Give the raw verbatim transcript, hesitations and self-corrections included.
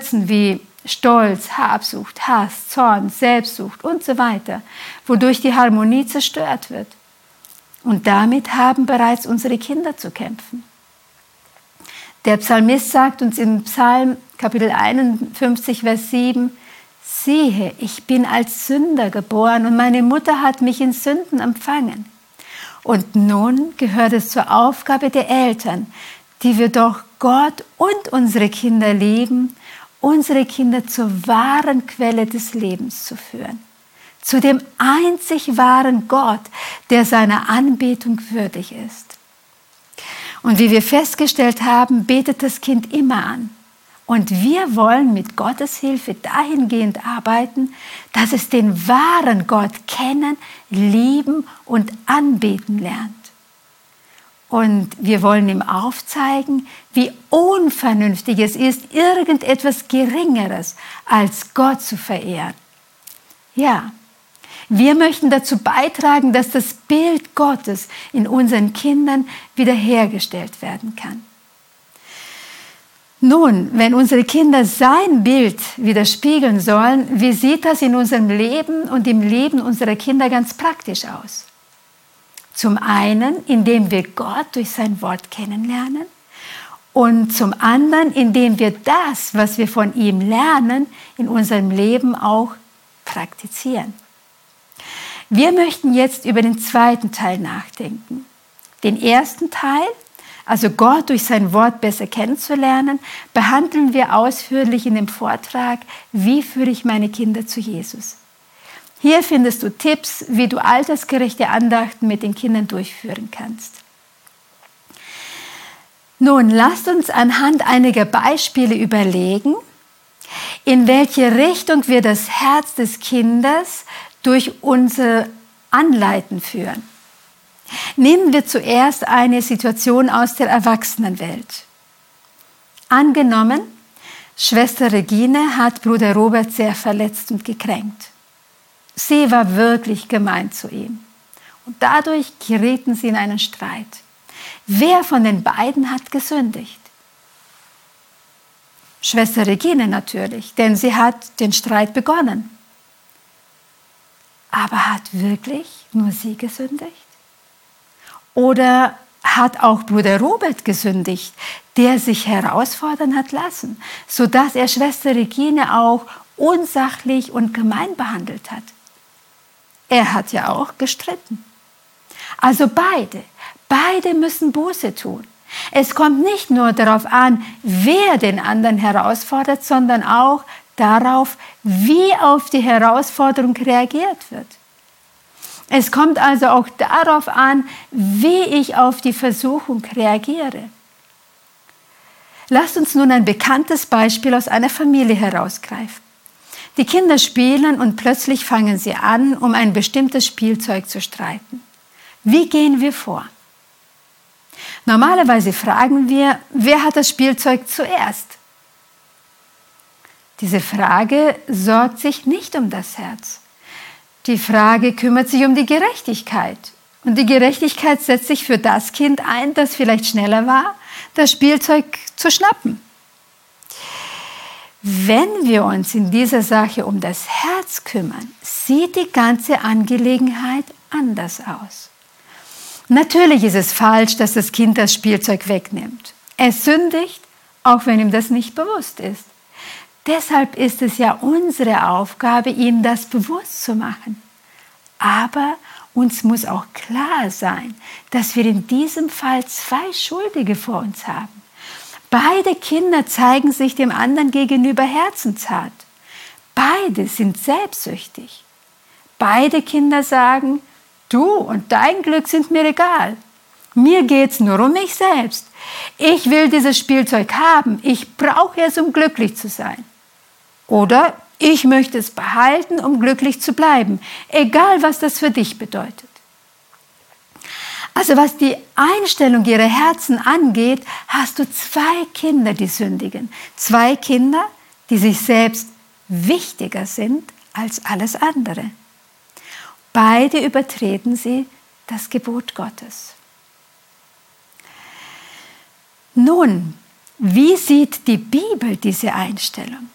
Gewürzen wie Stolz, Habsucht, Hass, Zorn, Selbstsucht und so weiter, wodurch die Harmonie zerstört wird. Und damit haben bereits unsere Kinder zu kämpfen. Der Psalmist sagt uns im Psalm Kapitel einundfünfzig, Vers sieben, siehe, ich bin als Sünder geboren und meine Mutter hat mich in Sünden empfangen. Und nun gehört es zur Aufgabe der Eltern, die wir doch Gott und unsere Kinder lieben, unsere Kinder zur wahren Quelle des Lebens zu führen. Zu dem einzig wahren Gott, der seiner Anbetung würdig ist. Und wie wir festgestellt haben, betet das Kind immer an. Und wir wollen mit Gottes Hilfe dahingehend arbeiten, dass es den wahren Gott kennen, lieben und anbeten lernt. Und wir wollen ihm aufzeigen, wie unvernünftig es ist, irgendetwas Geringeres als Gott zu verehren. Ja, wir möchten dazu beitragen, dass das Bild Gottes in unseren Kindern wiederhergestellt werden kann. Nun, wenn unsere Kinder sein Bild widerspiegeln sollen, wie sieht das in unserem Leben und im Leben unserer Kinder ganz praktisch aus? Zum einen, indem wir Gott durch sein Wort kennenlernen und zum anderen, indem wir das, was wir von ihm lernen, in unserem Leben auch praktizieren. Wir möchten jetzt über den zweiten Teil nachdenken. Den ersten Teil, also Gott durch sein Wort besser kennenzulernen, behandeln wir ausführlich in dem Vortrag, wie führe ich meine Kinder zu Jesus. Hier findest du Tipps, wie du altersgerechte Andachten mit den Kindern durchführen kannst. Nun, lasst uns anhand einiger Beispiele überlegen, in welche Richtung wir das Herz des Kindes durch unser Anleiten führen. Nehmen wir zuerst eine Situation aus der Erwachsenenwelt. Angenommen, Schwester Regine hat Bruder Robert sehr verletzt und gekränkt. Sie war wirklich gemein zu ihm. Und dadurch gerieten sie in einen Streit. Wer von den beiden hat gesündigt? Schwester Regine natürlich, denn sie hat den Streit begonnen. Aber hat wirklich nur sie gesündigt? Oder hat auch Bruder Robert gesündigt, der sich herausfordern hat lassen, sodass er Schwester Regine auch unsachlich und gemein behandelt hat? Er hat ja auch gestritten. Also beide, beide müssen Buße tun. Es kommt nicht nur darauf an, wer den anderen herausfordert, sondern auch darauf, wie auf die Herausforderung reagiert wird. Es kommt also auch darauf an, wie ich auf die Versuchung reagiere. Lasst uns nun ein bekanntes Beispiel aus einer Familie herausgreifen. Die Kinder spielen und plötzlich fangen sie an, um ein bestimmtes Spielzeug zu streiten. Wie gehen wir vor? Normalerweise fragen wir, wer hat das Spielzeug zuerst? Diese Frage sorgt sich nicht um das Herz. Die Frage kümmert sich um die Gerechtigkeit. Und die Gerechtigkeit setzt sich für das Kind ein, das vielleicht schneller war, das Spielzeug zu schnappen. Wenn wir uns in dieser Sache um das Herz kümmern, sieht die ganze Angelegenheit anders aus. Natürlich ist es falsch, dass das Kind das Spielzeug wegnimmt. Es sündigt, auch wenn ihm das nicht bewusst ist. Deshalb ist es ja unsere Aufgabe, ihnen das bewusst zu machen. Aber uns muss auch klar sein, dass wir in diesem Fall zwei Schuldige vor uns haben. Beide Kinder zeigen sich dem anderen gegenüber herzenszart. Beide sind selbstsüchtig. Beide Kinder sagen, du und dein Glück sind mir egal. Mir geht's nur um mich selbst. Ich will dieses Spielzeug haben. Ich brauche es, um glücklich zu sein. Oder ich möchte es behalten, um glücklich zu bleiben. Egal, was das für dich bedeutet. Also was die Einstellung ihrer Herzen angeht, hast du zwei Kinder, die sündigen. Zwei Kinder, die sich selbst wichtiger sind als alles andere. Beide übertreten sie das Gebot Gottes. Nun, wie sieht die Bibel diese Einstellung?